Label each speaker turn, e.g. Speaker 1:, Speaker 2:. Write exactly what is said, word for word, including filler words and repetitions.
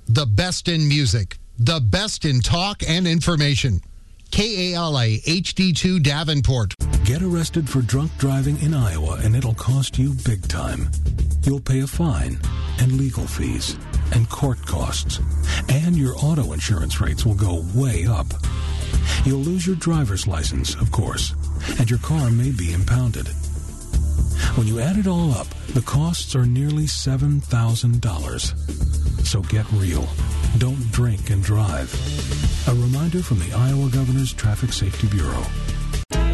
Speaker 1: The best in music. The best in talk and information. K A L A H D two Davenport.
Speaker 2: Get arrested for drunk driving in Iowa and it'll cost you big time. You'll pay a fine and legal fees and court costs. And your auto insurance rates will go way up. You'll lose your driver's license, of course, and your car may be impounded. When you add it all up, the costs are nearly seven thousand dollars. So get real. Don't drink and drive. A reminder from the Iowa Governor's Traffic Safety Bureau.